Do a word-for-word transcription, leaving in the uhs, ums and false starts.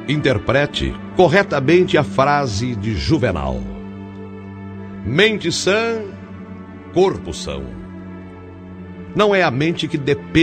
Interprete corretamente a frase de Juvenal: mente sã, corpo são. Não é a mente que depende